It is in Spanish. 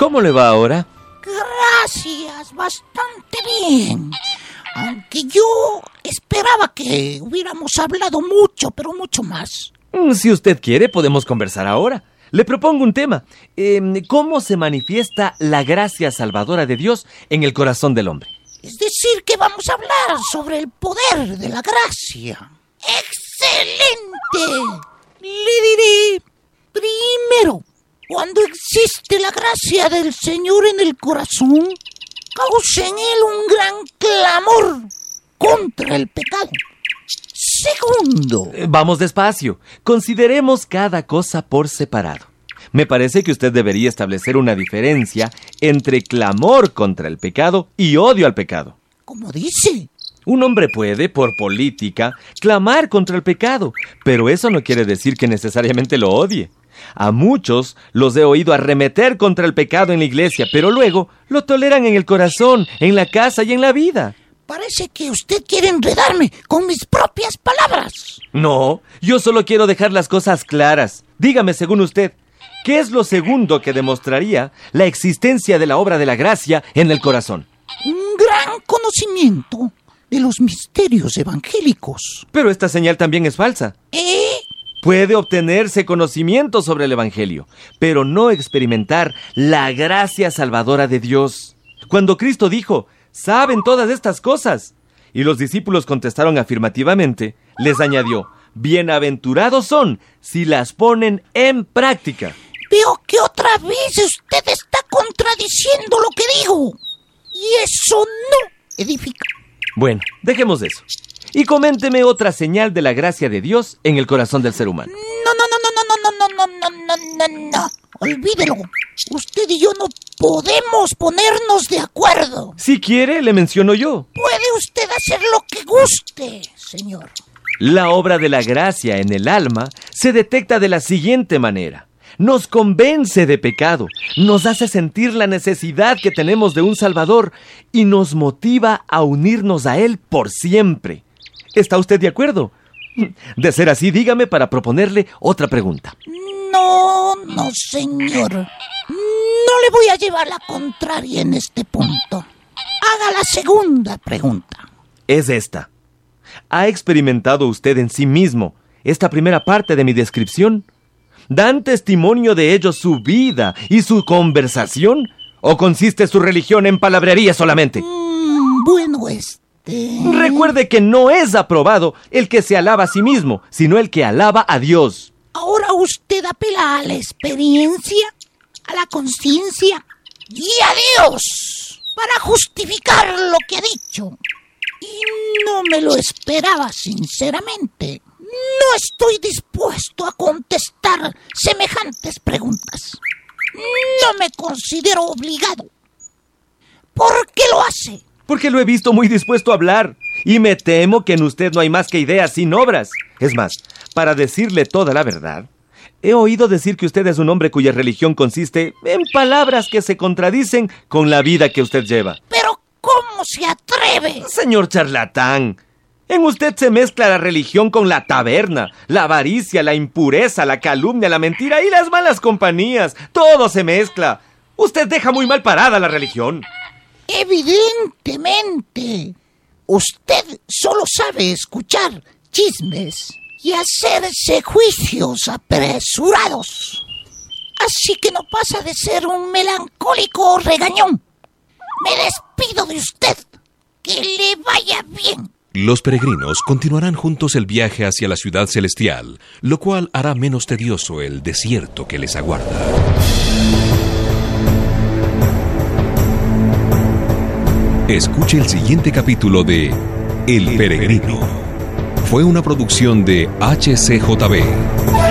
¿Cómo le va ahora? Gracias, bastante bien. Aunque yo esperaba que hubiéramos hablado mucho, pero mucho más. Si usted quiere, podemos conversar ahora. Le propongo un tema. ¿Cómo se manifiesta la gracia salvadora de Dios en el corazón del hombre? Es decir, que vamos a hablar sobre el poder de la gracia. ¡Excelente! Le diré, primero, cuando existe la gracia del Señor en el corazón, causa en él un gran clamor contra el pecado. Segundo. Vamos despacio. Consideremos cada cosa por separado. Me parece que usted debería establecer una diferencia entre clamor contra el pecado y odio al pecado. ¿Cómo dice? Un hombre puede, por política, clamar contra el pecado, pero eso no quiere decir que necesariamente lo odie. A muchos los he oído arremeter contra el pecado en la iglesia, pero luego lo toleran en el corazón, en la casa y en la vida. Parece que usted quiere enredarme con mis propias palabras. No, yo solo quiero dejar las cosas claras. Dígame, según usted, ¿qué es lo segundo que demostraría la existencia de la obra de la gracia en el corazón? Un gran conocimiento de los misterios evangélicos. Pero esta señal también es falsa. Puede obtenerse conocimiento sobre el Evangelio, pero no experimentar la gracia salvadora de Dios. Cuando Cristo dijo, ¿saben todas estas cosas? Y los discípulos contestaron afirmativamente, les añadió, bienaventurados son si las ponen en práctica. Veo que otra vez usted está contradiciendo lo que dijo. Y eso no edifica. Bueno, dejemos eso. Y coménteme otra señal de la gracia de Dios en el corazón del ser humano. No. Olvídelo. Usted y yo no podemos ponernos de acuerdo. Si quiere, le menciono yo. Puede usted hacer lo que guste, señor. La obra de la gracia en el alma se detecta de la siguiente manera. Nos convence de pecado, nos hace sentir la necesidad que tenemos de un Salvador y nos motiva a unirnos a Él por siempre. ¿Está usted de acuerdo? De ser así, dígame para proponerle otra pregunta. No, señor. No le voy a llevar la contraria en este punto. Haga la segunda pregunta. Es esta. ¿Ha experimentado usted en sí mismo esta primera parte de mi descripción? ¿Dan testimonio de ello su vida y su conversación? ¿O consiste su religión en palabrería solamente? Bueno, Recuerde que no es aprobado el que se alaba a sí mismo, sino el que alaba a Dios. Ahora usted apela a la experiencia, a la conciencia y a Dios para justificar lo que ha dicho. Y no me lo esperaba, sinceramente. No estoy dispuesto a contestar semejantes preguntas. No me considero obligado. ¿Por qué lo hace? Porque lo he visto muy dispuesto a hablar. Y me temo que en usted no hay más que ideas sin obras. Es más, para decirle toda la verdad, he oído decir que usted es un hombre cuya religión consiste en palabras que se contradicen con la vida que usted lleva. ¿Pero cómo se atreve? Señor charlatán, en usted se mezcla la religión con la taberna, la avaricia, la impureza, la calumnia, la mentira y las malas compañías. Todo se mezcla. Usted deja muy mal parada la religión. Evidentemente, usted solo sabe escuchar chismes y hacerse juicios apresurados. Así que no pasa de ser un melancólico regañón. Me despido de usted. Que le vaya bien. Los peregrinos continuarán juntos el viaje hacia la ciudad celestial, lo cual hará menos tedioso el desierto que les aguarda. Escuche el siguiente capítulo de El Peregrino. Fue una producción de HCJB.